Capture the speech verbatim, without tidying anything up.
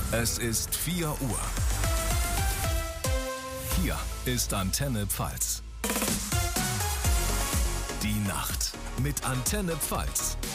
Es ist vier Uhr. Hier ist Antenne Pfalz. Die Nacht mit Antenne Pfalz.